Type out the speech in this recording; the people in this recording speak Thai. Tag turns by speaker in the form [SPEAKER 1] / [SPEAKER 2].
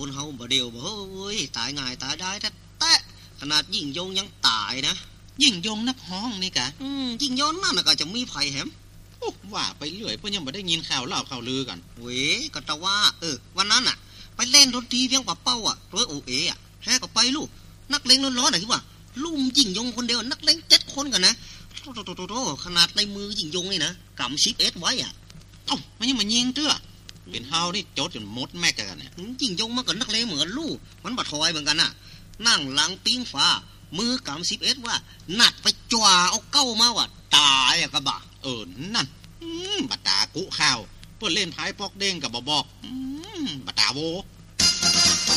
[SPEAKER 1] คนเฮาบ่เดียวบ่เฮ้ยตายง่ายตายได้แท้ขนาดยิ่งยงยังตายนะ
[SPEAKER 2] ยิ่งยงนักฮ้องนี่กะ
[SPEAKER 1] ยิ่งยงนั่นน่ะก็จะมีไผแหม
[SPEAKER 2] ว่าไปเรื่อยเพิ่นยังบ่ได้ยินข่าวเล่าข่าวลือกัน
[SPEAKER 1] เว้ก็ตะว่าวันนั้นน่ะไปเล่นดนตรีเพียงป่าเป้าอ่ะโดยโอเออ่ะแฮก็ไปลูกนักเลงร้อนๆน่ะคิดว่าลุ่มยิ่งยงคนเดียวนักเลง7คนกันนะโตขนาดในมือยิ่งยงนี่นะกำ10Sไว้อ่ะ
[SPEAKER 2] มันยังมายิงเตื้อเป็นเฮานี่โจดจนหมดแม็กกันเนี่ย
[SPEAKER 1] ยิ่งยงมากับนักเลงเหมือนลูกมันบ่ทอยเหมือนกันน่ะนั่งหลังปิ้งฟ้ามือกำ10Sว่านัดไปจ่อเอาเก้ามาว่าตายอ่ะกะบ่
[SPEAKER 2] นั่นบัดตากุข่าวเพิ่นเล่นไพ่ปอกเด้งกับบ่บอกบัดตาโว